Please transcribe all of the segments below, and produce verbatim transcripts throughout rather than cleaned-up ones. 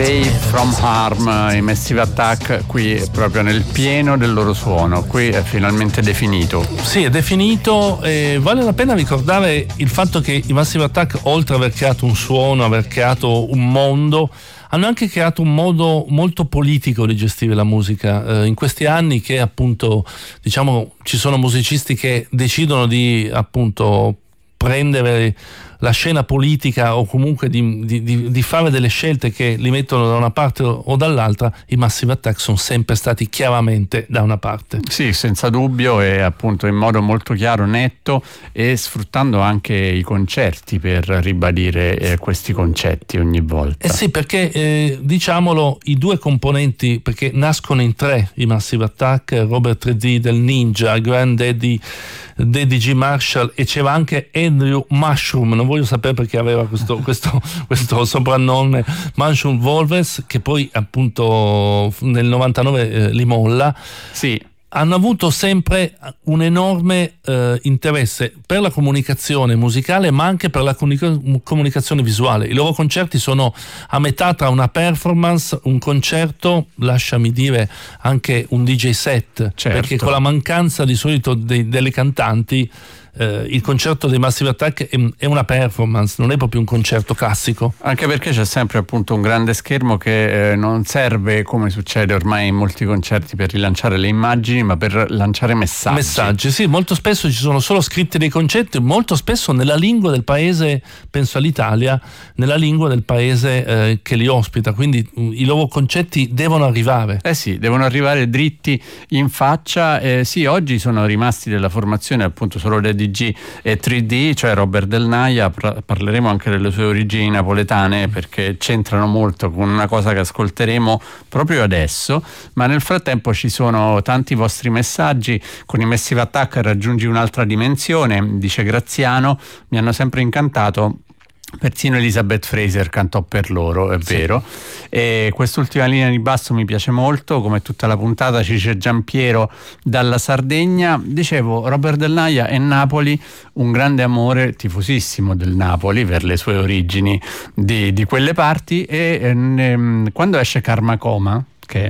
Safe from Harm, i Massive Attack, qui proprio nel pieno del loro suono, qui è finalmente definito. Sì, è definito, e vale la pena ricordare il fatto che i Massive Attack, oltre ad aver creato un suono, aver creato un mondo, hanno anche creato un modo molto politico di gestire la musica. Eh, in questi anni che appunto, diciamo, ci sono musicisti che decidono di appunto prendere la scena politica o comunque di, di, di fare delle scelte che li mettono da una parte o dall'altra, i Massive Attack sono sempre stati chiaramente da una parte. Sì, senza dubbio, e appunto in modo molto chiaro, netto, e sfruttando anche i concerti per ribadire eh, questi concetti ogni volta. Eh sì, perché eh, diciamolo, i due componenti, perché nascono in tre i Massive Attack, Robert tre D del Ninja, Grand Daddy Daddy G. Marshall, e c'era anche Andrew Mushroom, non voglio sapere perché aveva questo, questo, questo soprannome, Mushroom Volves, che poi appunto nel novantanove eh, li molla. Sì. Hanno avuto sempre un enorme eh, interesse per la comunicazione musicale, ma anche per la comunica- comunicazione visuale. I loro concerti sono a metà tra una performance, un concerto, lasciami dire anche un D J set, certo. Perché con la mancanza di solito dei, delle cantanti, eh, il concerto dei Massive Attack è, è una performance, non è proprio un concerto classico. Anche perché c'è sempre appunto un grande schermo che eh, non serve, come succede ormai in molti concerti, per rilanciare le immagini, ma per lanciare messaggi. Messaggi, sì, molto spesso ci sono solo scritti dei concetti, molto spesso nella lingua del paese, penso all'Italia, nella lingua del paese eh, che li ospita, quindi mh, i loro concetti devono arrivare. Eh sì, devono arrivare dritti in faccia. Eh, sì, oggi sono rimasti della formazione appunto solo Daddy G e tre D, cioè Robert Del Naja. Parleremo anche delle sue origini napoletane, perché c'entrano molto con una cosa che ascolteremo proprio adesso, ma nel frattempo ci sono tanti vostri messaggi. Con i Massive Attack raggiungi un'altra dimensione, dice Graziano, mi hanno sempre incantato. Persino Elizabeth Fraser cantò per loro, è sì. Vero. E quest'ultima linea di basso mi piace molto, come tutta la puntata. Ci dice Giampiero dalla Sardegna. Dicevo, Robert Del Naja e Napoli, un grande amore, tifosissimo del Napoli per le sue origini di, di quelle parti, e ehm, quando esce Karma Coma, che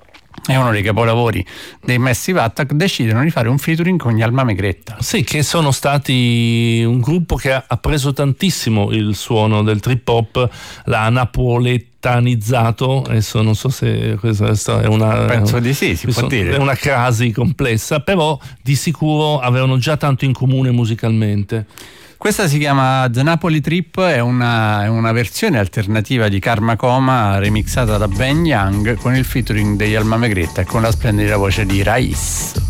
è uno dei capolavori dei Massive Attack, decidono di fare un featuring con gli Alma Megretta. Sì, che sono stati un gruppo che ha preso tantissimo il suono del trip hop, l'ha napoletanizzato. Adesso non so se questa è una, penso di sì, si può dire, è una crasi complessa, però di sicuro avevano già tanto in comune musicalmente. Questa si chiama The Napoli Trip, è una, è una versione alternativa di Karma Coma remixata da Ben Young con il featuring degli Alma Megretta e con la splendida voce di Raiz.